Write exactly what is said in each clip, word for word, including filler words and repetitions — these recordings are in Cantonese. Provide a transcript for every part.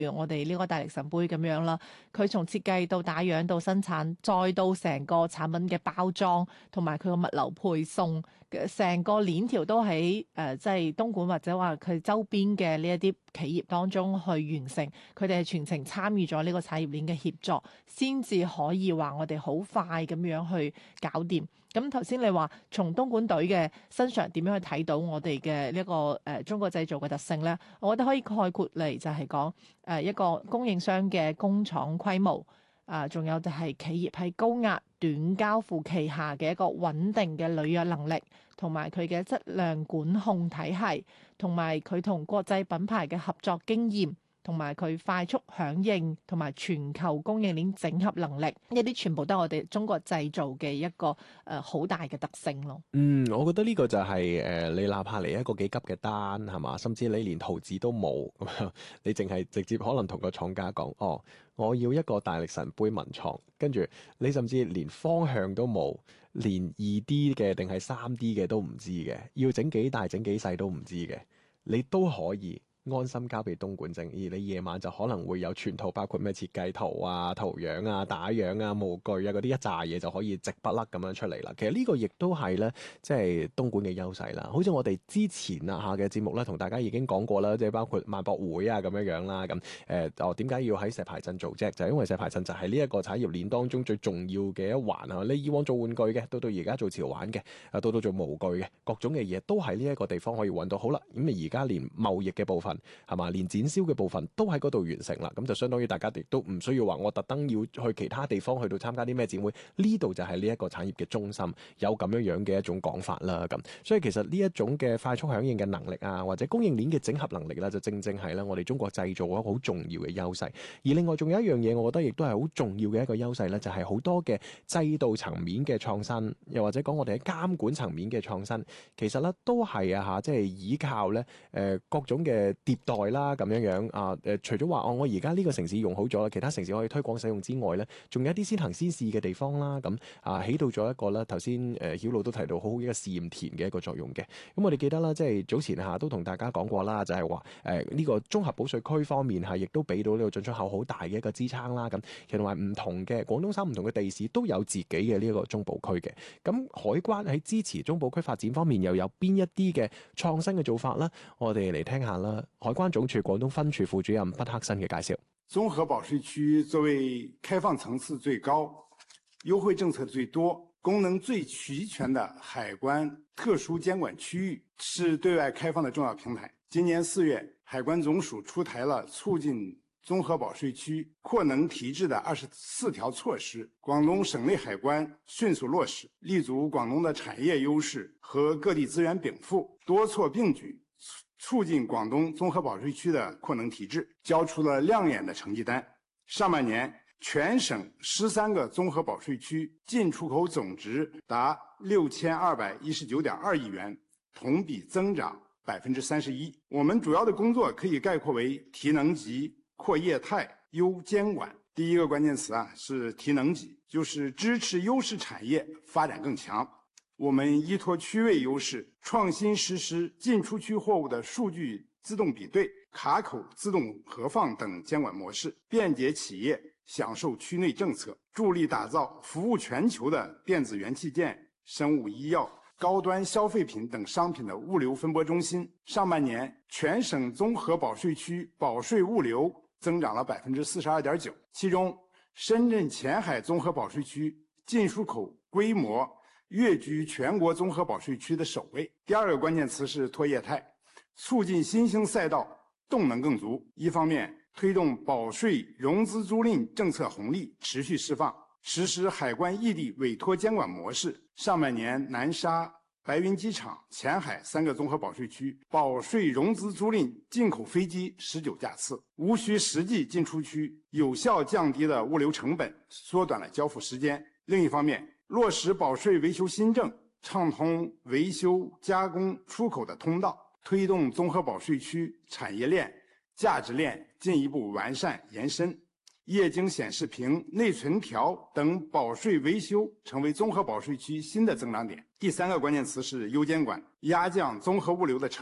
我哋呢個大力神杯咁樣啦，佢從設計到打樣到生產，再到成個產品嘅包裝，同埋佢個物流配送，成個鏈條都喺誒即係東莞或者話佢周邊嘅呢一啲企業當中去完成。佢哋係全程參與咗呢個產業鏈嘅協作，先至可以話我哋好快咁樣去搞掂。咁頭先你話從東莞隊嘅身上點樣去睇到我哋嘅呢一個誒、呃、中國製造嘅特性咧？我覺得可以概括嚟就係講誒一個供應商嘅工廠規模，啊、呃，仲有就係企業喺高壓短交付期下嘅一個穩定嘅履約能力，同埋佢嘅質量管控體系，同埋佢同國際品牌嘅合作經驗，同埋佢快速響應同埋全球供應鏈整合能力，呢啲全部都係我哋中國製造嘅一個誒好、呃、大嘅特性咯。 嗯，我覺得呢個就係、是、誒、呃，你哪怕嚟一個幾急嘅單係嘛，甚至你連圖紙都冇，你淨係直接可能同個廠家講，哦，我要一個大力神杯文創，跟住你甚至連方向都冇，連二 D 嘅定係三 D 嘅都唔知嘅，要整幾大整幾細都唔知嘅，你都可以安心交俾東莞整，而你夜晚就可能會有全套，包括咩設計圖啊、圖樣啊、打樣啊、模具啊嗰啲一紮嘢就可以直不甩咁樣出嚟啦。其實呢個亦都係咧，即係東莞嘅優勢啦。好似我哋之前啊下嘅節目咧，同大家已經講過啦，即係包括萬博會啊咁樣樣啦。咁誒，哦點解要喺石排鎮做啫？就係因為石排鎮就係呢一個產業鏈當中最重要嘅一環啊。你以往做玩具嘅，到到而家做潮玩嘅，啊到到做模具嘅，各種嘅嘢都喺呢一個地方可以揾到。好啦，咁你而家連貿易嘅部分，係嘛？連展銷嘅部分都喺嗰度完成啦，咁就相當於大家亦都唔需要話我特登要去其他地方去到參加啲咩展會，呢度就係呢一個產業嘅中心，有咁樣樣嘅一種講法啦。咁所以其實呢一種嘅快速響應嘅能力啊，或者供應鏈嘅整合能力啦，就正正係咧我哋中國製造一個好重要嘅優勢。而另外仲有一樣嘢，我覺得亦都係好重要嘅一個優勢咧，就係好多嘅制度層面嘅創新，又或者講我哋喺監管層面嘅創新，其實咧都係啊嚇，即係依靠咧誒各種嘅迭代啦，咁樣樣啊誒，除咗話哦，我而家呢個城市用好咗啦，其他城市可以推廣使用之外咧，仲有一啲先行先試嘅地方啦，咁啊起到咗一個咧，頭先誒曉露都提到好好一個試驗田嘅一個作用嘅。咁我哋記得啦，即係早前嚇都同大家講過啦，就係話誒呢個綜合保稅區方面係亦都俾到呢個進出口好大嘅一個支撐啦。咁其實同埋唔同嘅廣東省唔同嘅地市都有自己嘅呢一個中部區嘅。咁海關喺支持中部區發展方面又有邊一啲嘅創新嘅做法咧？我哋嚟聽下啦。海關總署廣東分處副主任畢克新嘅介紹。 綜合保稅區作為開放層次最高、優惠政策最多、功能最齊全的海關特殊監管區域，是對外開放的重要平台。今年四月，海關總署出台了促進綜合保稅區擴能提質的二十四條措施，廣東省內海關迅速落實，立足廣東的產業優勢和各地資源稟賦，多措並舉，促進廣東綜合保稅區的擴能提質，交出了亮眼的成績單。上半年，全省十三個綜合保稅區進出口總值達六千二百一十九點二億元，同比增長百分之三十一。我們主要的工作可以概括為提能級、擴業態、優監管。第一個關鍵詞啊是提能級，就是支持優勢產業發展更強。我們依託區位優勢，創新實施進出區貨物的數據自動比對、卡口自動核放等監管模式，便捷企業享受區內政策，助力打造服務全球的電子元器件、生物醫藥、高端消費品等商品的物流分撥中心。上半年，全省綜合保稅區保稅物流增長了百分之四十二點九，其中深圳前海綜合保稅區進出口規模躍居全國綜合保稅區的首位。第二個關鍵詞是拓業態，促進新興賽道動能更足。一方面，推動保稅融資租賃政策紅利持續釋放，實施海關異地委託監管模式。上半年，南沙、白雲機場、前海三個綜合保稅區保稅融資租賃進口飛機十九架次，無需實際進出區，有效降低了物流成本，縮短了交付時間。另一方面，落實保稅維修新政，暢通維修、加工、出口的通道，推動綜合保稅區產業鏈、價值鏈進一步完善延伸。液晶顯示屏、內存條等保稅維修成為綜合保稅區新的增長點。第三個關鍵詞是優監管，壓降綜合物流的成本，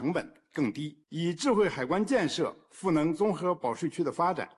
更低。以智慧海关建设赋能综合保税区的发展，